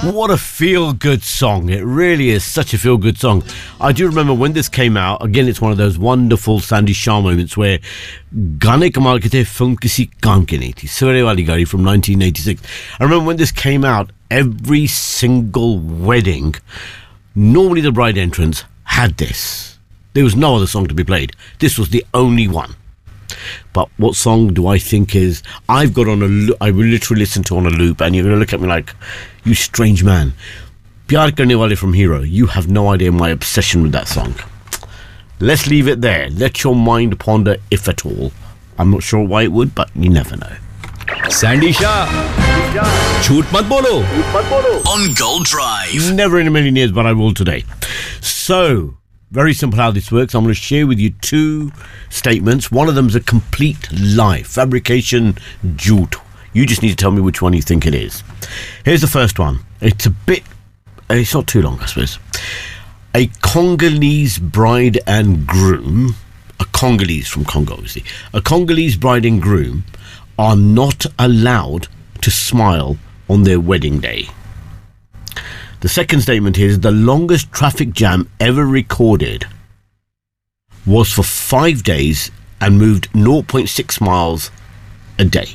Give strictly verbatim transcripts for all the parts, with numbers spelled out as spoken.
What a feel-good song. It really is such a feel-good song. I do remember when this came out, again, it's one of those wonderful Sandy Shah moments where गाने कमाल के थे, film किसी काम की नहीं थी. Savare Wali Gari from nineteen eighty-six. I remember when this came out, every single wedding, normally the bride entrance had this. There was no other song to be played. This was the only one. But what song do I think is... I've got on a... Lo- I will literally listen to on a loop, and you're going to look at me like, you strange man. Pyar Karne Wale from Hero. You have no idea my obsession with that song. Let's leave it there. Let your mind ponder, if at all. I'm not sure why it would, but you never know. Sandy Shah. Jhoot mat bolo. On Gold Drive. Never in a million years, but I will today. So... very simple how this works. I'm going to share with you two statements. One of them is a complete lie. Fabrication, jhoot. You just need to tell me which one you think it is. Here's the first one. It's a bit... It's not too long, I suppose. A Congolese bride and groom... A Congolese from Congo, obviously. A Congolese bride and groom are not allowed to smile on their wedding day. The second statement is the longest traffic jam ever recorded was for five days and moved zero point six miles a day.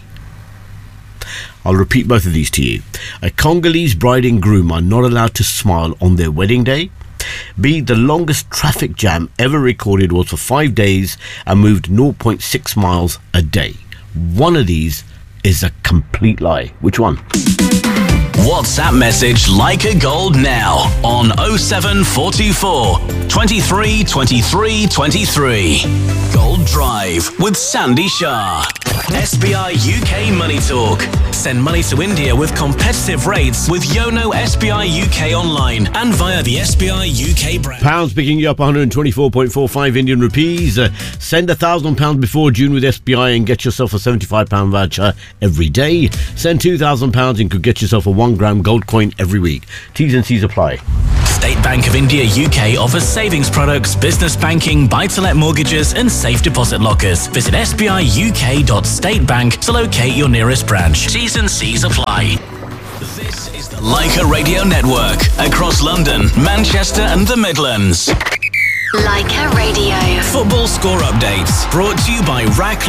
I'll repeat both of these to you. A Congolese bride and groom are not allowed to smile on their wedding day. B, the longest traffic jam ever recorded was for five days and moved zero point six miles a day. One of these is a complete lie. Which one? WhatsApp message Like a Gold now on oh seven four two four, twenty-three, twenty-three, twenty-three. Gold Drive with Sandy Shah. S B I U K Money Talk. Send money to India with competitive rates with Yono S B I U K online and via the S B I U K brand. Pounds picking you up one hundred twenty-four point four five Indian rupees. Uh, send a thousand pounds before June with S B I and get yourself a seventy-five pound voucher every day. Send two thousand pounds and could get yourself a one gram gold coin every week. T's and C's apply. State Bank of India U K offers savings products, business banking, buy-to-let mortgages and safe deposit lockers. Visit s b i u k dot state bank to locate your nearest branch. T's and C's apply. This is the Leica Radio Network across London, Manchester and the Midlands. Leica Radio. Football score updates brought to you by Rack